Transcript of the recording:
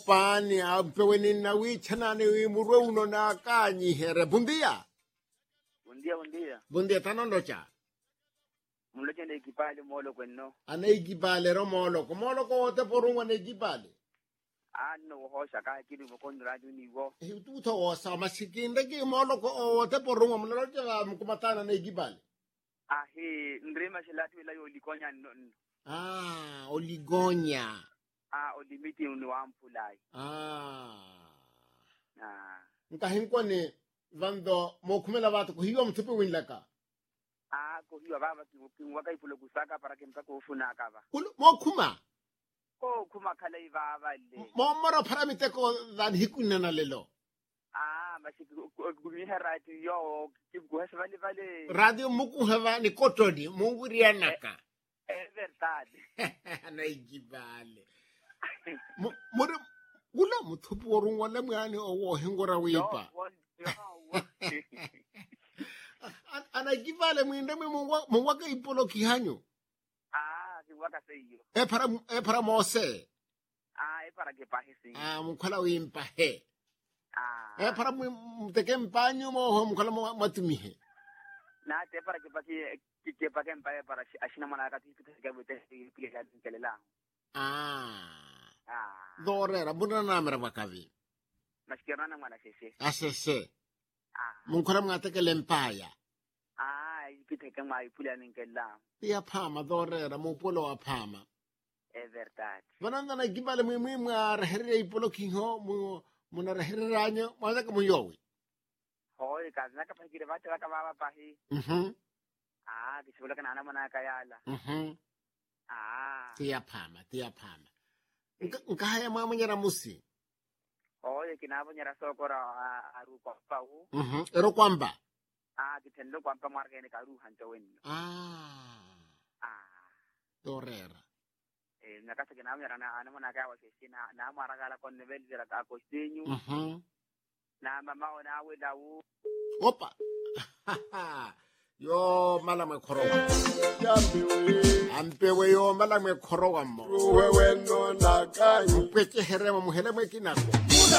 pani ampeweni na wichanani wimurwe uno na kanyi here. Bundia. Bundia tanondocha. Mloche na ikipale molo kweno. Ana ikipale ro molo ko wote porunga na ikipale. Ano hosha kaya kidu mkondo raju ni wo. Tuto wosa masikinde ki molo ko wote porunga mloche mkumatana na ikipale. Ndrema shilatu ila yo likonya non. Oligonya. Olimiti uniwampulai. Nkahinkwane vando mokumela batu kuhiwa mtupe winlaka. Kuhiwa baba kiwaka ipulo kusaka para kemka kufuna kaba. Mokuma. Kuma kala ibaba le. Momoro paramite ko dan hikunena lelo. Basi kumiha radio yo kibguhasa vale. Radio muku hava ni kotodi munguria naka. Verdade. Na igibale. Mure ula muthupu orungwa le mwani owo hingora wipa. Ana igibale mwinde mungwa ka ipolo kihanyo. Kiwaka seyo. Para mose. Para que pahisi. Mukhala wimpa he. Para mteke mpanyo mo mukhala matumihe. Na te para que pake mpa para ashina manaka tikitaka bute pika kelela. Dorera buna namera makavi. Maskirana mwana sese. Asese. Mukhala mngateke lempaya. Ikiteke mai pula ninkela. Ya pama dorera mupolo wa pama. Verdade. Vananda na gibale mwi arahere ipolo kinho muna rahiranyo mwana ka muyowi. Hoy kazna ka pakire bate ka baba pahi. Kisibula kana ana mana kayala. Tia pama. Nkahaya mama nyara musi. Hoy kinabo nyara sokora aru kwa u. Ero kwamba. Kitendo kwamba marga ni karu hanto wenno. Dorera. Nakasa kinabo nyara ana mana kawa sesina na maragala kon level dira ka kostenyu. Na mama ona weda u. Opa. Yo mala me koroga. Ampewe yo mala me koroga mo. Uwe weno na kanyi. Mpeke herema muhele mwe kinako.